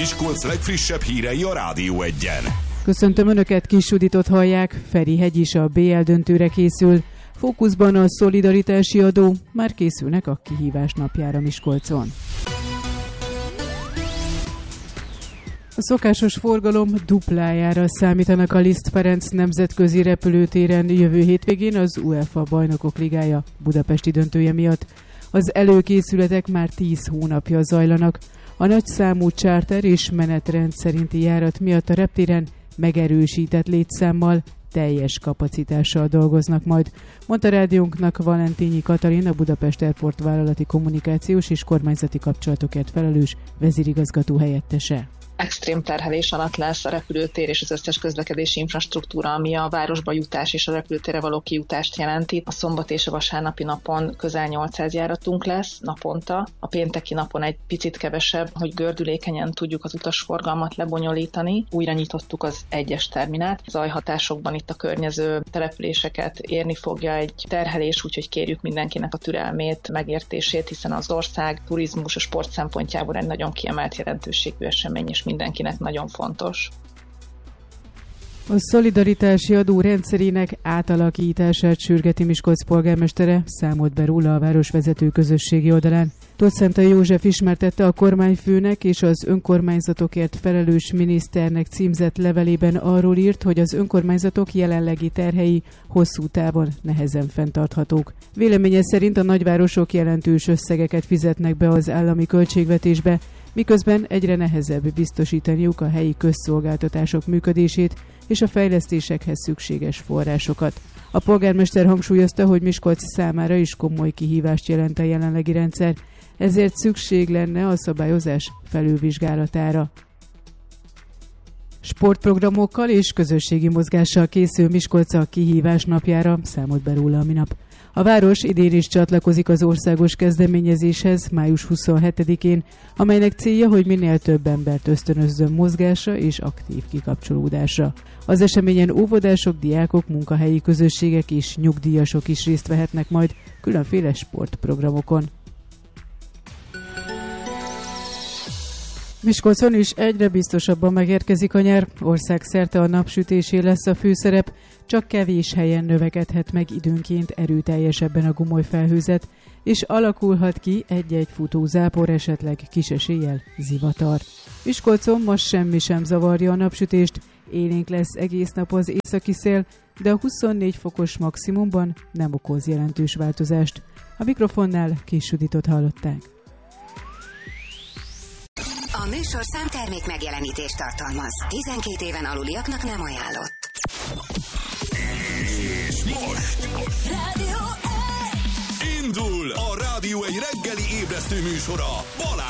Miskolc legfrissebb hírei a Rádió Egyen. Köszöntöm Önöket, Kis Juditot hallják. Ferihegy is a BL döntőre készül. Fókuszban a szolidaritási adó, már készülnek a kihívás napjára Miskolcon. A szokásos forgalom duplájára számítanak a Liszt Ferenc nemzetközi repülőtéren jövő hétvégén az UEFA Bajnokok Ligája budapesti döntője miatt. Az előkészületek már 10 hónapja zajlanak. A nagyszámú charter és menetrend szerinti járat miatt a reptéren megerősített létszámmal, teljes kapacitással dolgoznak majd, mondta rádiónknak Valentínyi Katalin, a Budapest Airport vállalati kommunikációs és kormányzati kapcsolatokért felelős vezérigazgató helyettese. Extrém terhelés alatt lesz a repülőtér és az összes közlekedési infrastruktúra, ami a városba jutás és a repülőtérre való kijutást jelenti. A szombat és a vasárnapi napon közel 800 járatunk lesz naponta. A pénteki napon egy picit kevesebb, hogy gördülékenyen tudjuk az utasforgalmat lebonyolítani. Újra nyitottuk az egyes terminát. Zajhatásokban itt a környező településeket érni fogja egy terhelés, úgyhogy kérjük mindenkinek a türelmét, megértését, hiszen az ország turizmus, a sport szempontjából egy nagyon kiemelt jelentőségű esemény, és mindenkinek nagyon fontos. A szolidaritási adó rendszerének átalakítását sürgeti Miskolc polgármestere, számolt be róla a városvezető közösségi oldalán. Tóth Szentai József ismertette a kormányfőnek és az önkormányzatokért felelős miniszternek címzett levelében, arról írt, hogy az önkormányzatok jelenlegi terhei hosszú távon nehezen fenntarthatók. Véleménye szerint a nagyvárosok jelentős összegeket fizetnek be az állami költségvetésbe, miközben egyre nehezebb biztosítaniuk a helyi közszolgáltatások működését és a fejlesztésekhez szükséges forrásokat. A polgármester hangsúlyozta, hogy Miskolc számára is komoly kihívást jelent a jelenlegi rendszer, ezért szükség lenne a szabályozás felülvizsgálatára. Sportprogramokkal és közösségi mozgással készül Miskolc a kihívás napjára, számolt be róla a minap. A város idén is csatlakozik az országos kezdeményezéshez május 27-én, amelynek célja, hogy minél több embert ösztönözzön mozgásra és aktív kikapcsolódásra. Az eseményen óvodások, diákok, munkahelyi közösségek és nyugdíjasok is részt vehetnek majd különféle sportprogramokon. Miskolcon is egyre biztosabban megérkezik a nyár, országszerte a napsütésé lesz a főszerep, csak kevés helyen növekedhet meg időnként erőteljesebben a gomolyfelhőzet, és alakulhat ki egy-egy futózápor, esetleg kis eséllyel zivatar. Miskolcon most semmi sem zavarja a napsütést, élénk lesz egész nap az északi szél, de a 24 fokos maximumban nem okoz jelentős változást. A mikrofonnál Kis Juditot hallották. A műsorszám termék megjelenítést tartalmaz. 12 éven aluliaknak nem ajánlott. És most Rádió Egy! indul a Rádió Egy reggeli ébresztő műsora Balázs!